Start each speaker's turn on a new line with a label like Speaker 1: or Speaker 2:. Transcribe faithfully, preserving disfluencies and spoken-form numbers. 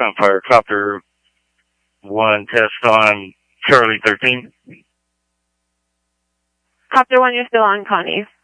Speaker 1: Sunfire, Copter one, test on Charlie thirteen.
Speaker 2: Copter one, you're still on Connie.